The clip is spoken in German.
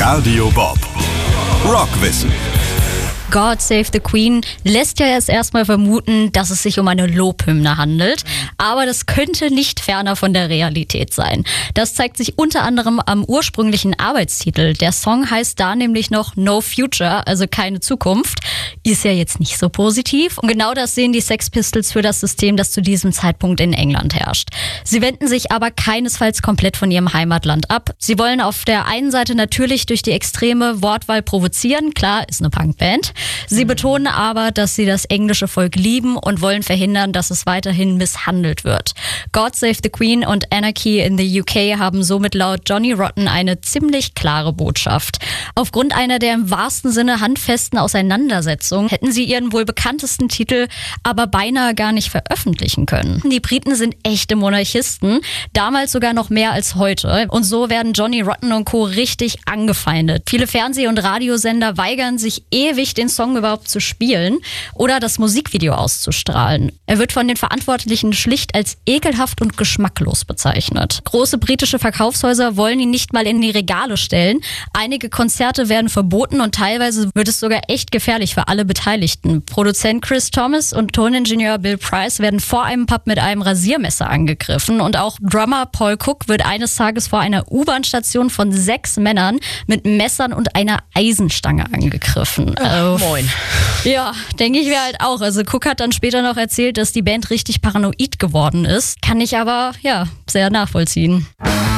Radio Bob. Rockwissen. God Save the Queen lässt ja erstmal vermuten, dass es sich um eine Lobhymne handelt. Aber das könnte nicht ferner von der Realität sein. Das zeigt sich unter anderem am ursprünglichen Arbeitstitel. Der Song heißt da nämlich noch No Future, also keine Zukunft. Ist ja jetzt nicht so positiv. Und genau das sehen die Sex Pistols für das System, das zu diesem Zeitpunkt in England herrscht. Sie wenden sich aber keinesfalls komplett von ihrem Heimatland ab. Sie wollen auf der einen Seite natürlich durch die extreme Wortwahl provozieren. Klar, ist eine Punkband. Sie betonen aber, dass sie das englische Volk lieben und wollen verhindern, dass es weiterhin misshandelt wird. God Save the Queen und Anarchy in the UK haben somit laut Johnny Rotten eine ziemlich klare Botschaft. Aufgrund einer der im wahrsten Sinne handfesten Auseinandersetzungen hätten sie ihren wohl bekanntesten Titel aber beinahe gar nicht veröffentlichen können. Die Briten sind echte Monarchisten, damals sogar noch mehr als heute. Und so werden Johnny Rotten und Co. richtig angefeindet. Viele Fernseh- und Radiosender weigern sich ewig, den Song überhaupt zu spielen oder das Musikvideo auszustrahlen. Er wird von den Verantwortlichen schlicht als ekelhaft und geschmacklos bezeichnet. Große britische Verkaufshäuser wollen ihn nicht mal in die Regale stellen. Einige Konzerte werden verboten und teilweise wird es sogar echt gefährlich für alle Beteiligten. Produzent Chris Thomas und Toningenieur Bill Price werden vor einem Pub mit einem Rasiermesser angegriffen und auch Drummer Paul Cook wird eines Tages vor einer U-Bahn-Station von 6 Männern mit Messern und einer Eisenstange angegriffen. Moin. Ja, denke ich mir halt auch. Also Cook hat dann später noch erzählt, dass die Band richtig paranoid geworden ist. Kann ich aber, sehr nachvollziehen.